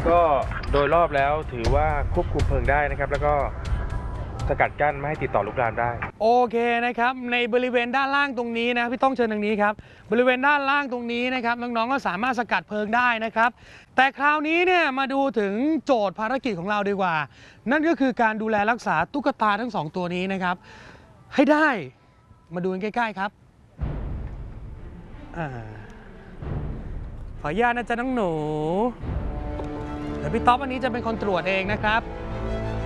ก็โดยรอบแล้วถือว่าควบคุมเพลิงได้นะครับแล้วก็สกัดกั้นไม่ให้ติดต่อลุกลามได้โอเคนะครับในบริเวณด้านล่างตรงนี้นะพี่ต้องเชิญทางนี้ครับบริเวณด้านล่างตรงนี้นะครับน้องๆก็สามารถสกัดเพลิงได้นะครับแต่คราวนี้เนี่ยมาดูถึงโจทย์ภารกิจของเราดีกว่านั่นก็คือการดูแลรักษาตุ๊กตาทั้ง2ตัวนี้นะครับให้ได้มาดูกันใกล้ๆครับขออนุญาตนะจ๊ะน้องหนูเดี๋ยวพี่ต๊อบอันนี้จะเป็นคนตรวจเองนะครับ